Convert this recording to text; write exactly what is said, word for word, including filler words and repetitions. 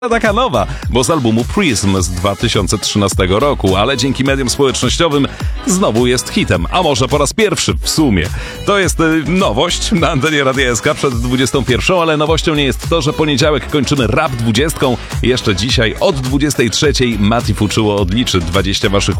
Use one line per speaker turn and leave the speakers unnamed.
taka nowa, bo z albumu Prism z dwa tysiące trzynastego roku, ale dzięki mediom społecznościowym znowu jest hitem, a może po raz pierwszy w sumie. To jest y, nowość na antenie Radia S K przed dwudziestą pierwszą, ale nowością nie jest to, że poniedziałek kończymy Rap dwudziestką. Jeszcze dzisiaj od dwudziestej trzeciej Mati Fuczuło odliczy dwadzieścia waszych